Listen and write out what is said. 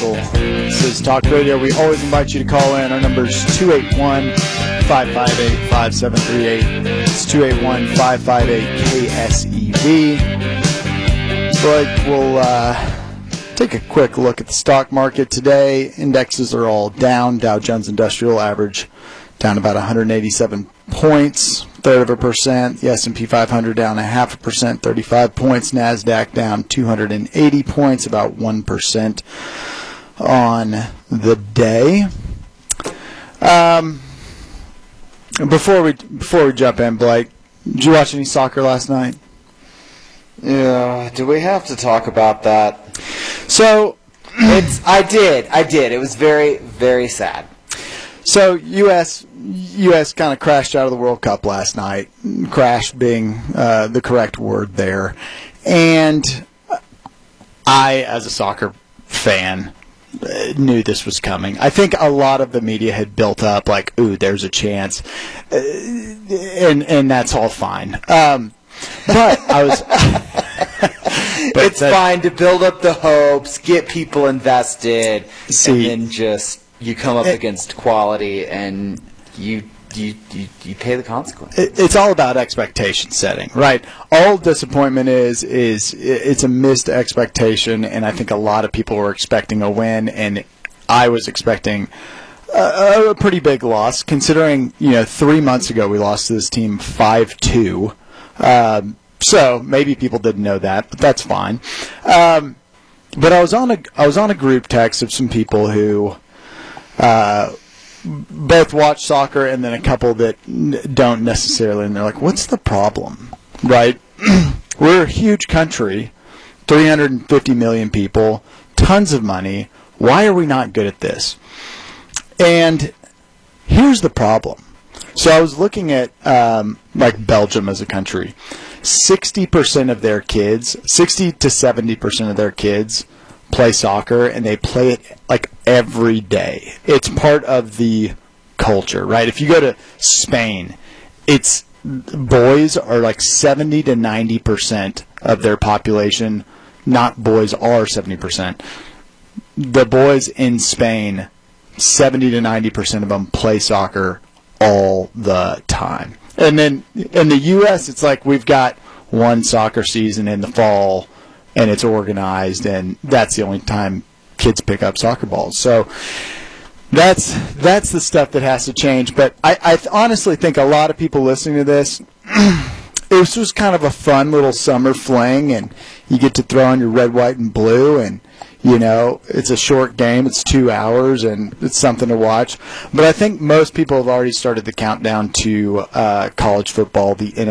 Michael. This is Talk Radio. We always invite you to call in. Our number is 281-558-5738. It's 281-558-KSEV. But we'll take a quick look at the stock market today. Indexes are all down. Dow Jones Industrial average down about 187 points, 0.3%. The S&P 500 down 0.5%, 35 points. NASDAQ down 280 points, about 1% on the day. Before we jump in, Blake, did you watch any soccer last night? Yeah, do we have to talk about that? So, I did. It was very, very sad. So, U.S. kind of crashed out of the World Cup last night. Crash being the correct word there. And I, as a soccer fan, knew this was coming. I think a lot of the media had built up like, ooh, there's a chance. And that's all fine. But I was... It's fine to build up the hopes, get people invested, and then just you come up against quality and you pay the consequence. It's all about expectation setting, right? All disappointment is it's a missed expectation, and I think a lot of people were expecting a win, and I was expecting a pretty big loss, considering 3 months ago we lost to this team 5-2. So maybe people didn't know that, but that's fine. But I was on a group text of some people who both watch soccer, and then a couple that don't necessarily, and they're like, "What's the problem?" Right? We're a huge country, 350 million people, tons of money. Why are we not good at this? And here's the problem. So I was looking at like Belgium as a country. 60% of their kids, 60 to 70% of their kids play soccer, and they play it like every day. It's part of the culture, right? If you go to Spain, it's boys are like 70 to 90% of their population. Not boys are 70%. The boys in Spain, 70 to 90% of them play soccer all the time. And then in the U.S., it's like we've got one soccer season in the fall, and it's organized, and that's the only time kids pick up soccer balls. So that's the stuff that has to change. But I honestly think a lot of people listening to this, this was kind of a fun little summer fling, and you get to throw on your red, white, and blue, and it's a short game. It's 2 hours, and it's something to watch. But I think most people have already started the countdown to college football, the